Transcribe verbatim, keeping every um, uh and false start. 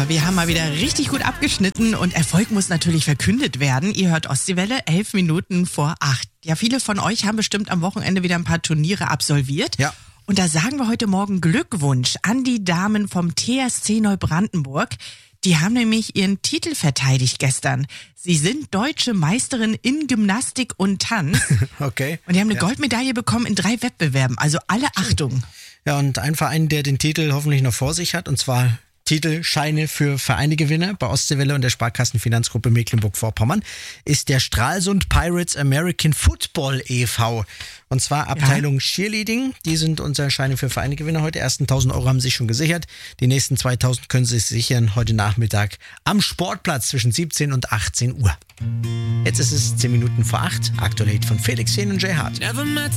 Ja, wir haben mal wieder richtig gut abgeschnitten und Erfolg muss natürlich verkündet werden. Ihr hört Ostseewelle, elf Minuten vor acht. Ja, viele von euch haben bestimmt am Wochenende wieder ein paar Turniere absolviert. Ja. Und da sagen wir heute Morgen Glückwunsch an die Damen vom T S C Neubrandenburg. Die haben nämlich ihren Titel verteidigt gestern. Sie sind deutsche Meisterin in Gymnastik und Tanz. Okay. Und die haben eine Ja. Goldmedaille bekommen in drei Wettbewerben. Also alle Achtung. Ja, und ein Verein, der den Titel hoffentlich noch vor sich hat, und zwar Titelscheine für Vereinegewinner bei Ostseewelle und der Sparkassenfinanzgruppe Mecklenburg-Vorpommern, ist der Stralsund Pirates American Football e V. Und zwar Abteilung ja. Cheerleading. Die sind unser Scheine für Vereinegewinner heute. Die ersten tausend Euro haben sie sich schon gesichert. Die nächsten zweitausend können sie sich sichern heute Nachmittag am Sportplatz zwischen siebzehn und achtzehn Uhr. Jetzt ist es zehn Minuten vor acht. Aktuell von Felix Jen und Jay Hart.